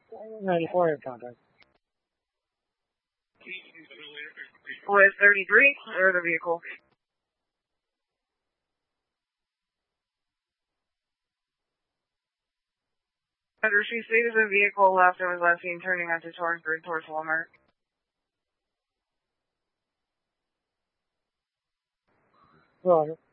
94 in contact. With 33, clear the vehicle. She stated the vehicle left and was last seen turning onto Torrensburg towards Walmart. Roger.